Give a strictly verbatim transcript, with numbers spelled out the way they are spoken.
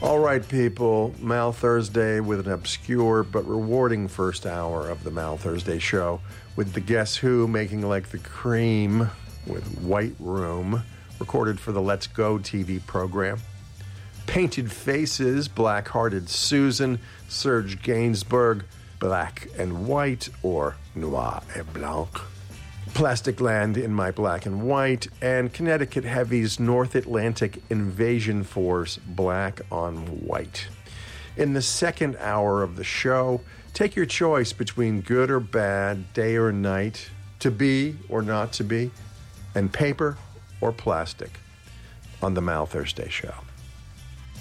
All right, people, Mal Thursday with an obscure but rewarding first hour of the Mal Thursday show with the Guess Who making like the cream with White Room, recorded for the Let's Go T V program. Painted Faces, Black-Hearted Susan, Serge Gainsbourg, Black and White, or Noir et Blanc. Plastic Land in My Black and White, and Connecticut Heavy's North Atlantic Invasion Force, Black on White. In the second hour of the show, take your choice between good or bad, day or night, to be or not to be, and paper or plastic on the Mal Thursday show.